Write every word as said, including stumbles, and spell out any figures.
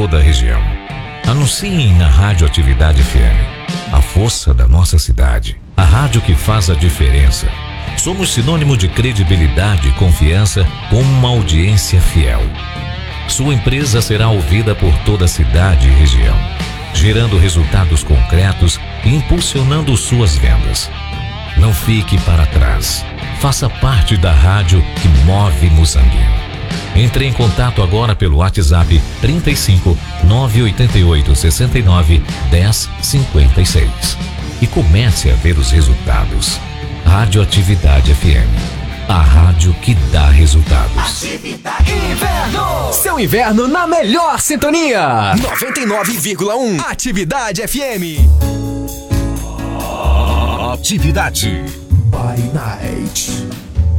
toda a região. Anunciem na Rádio Atividade F M. A força da nossa cidade. A rádio que faz a diferença. Somos sinônimo de credibilidade e confiança com uma audiência fiel. Sua empresa será ouvida por toda a cidade e região, gerando resultados concretos e impulsionando suas vendas. Não fique para trás. Faça parte da rádio que move Moçanguinho. Entre em contato agora pelo WhatsApp trinta e cinco, nove oito oito, seis nove, um zero cinco seis e comece a ver os resultados. Rádio Atividade F M. A rádio que dá resultados. Atividade Inverno. Seu inverno na melhor sintonia. noventa e nove vírgula um. Atividade F M. Atividade By Night.